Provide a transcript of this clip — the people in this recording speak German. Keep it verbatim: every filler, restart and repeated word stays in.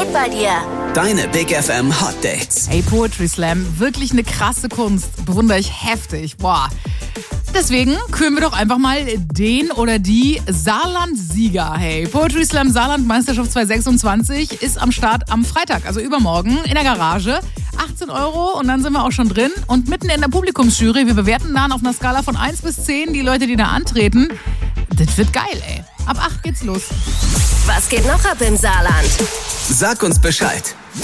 geht bei dir? Deine Big F M Hot Dates. Hey, Poetry Slam, wirklich eine krasse Kunst. Bewundere ich heftig. Boah. Deswegen küren wir doch einfach mal den oder die Saarland-Sieger. Hey, Poetry Slam Saarland Meisterschaft zwanzig sechsundzwanzig ist am Start am Freitag, also übermorgen, in der Garage. achtzehn Euro und dann sind wir auch schon drin. Und mitten in der Publikumsjury, wir bewerten dann auf einer Skala von eins bis zehn die Leute, die da antreten. Das wird geil, ey. Ab acht geht's los. Was geht noch ab im Saarland? Sag uns Bescheid.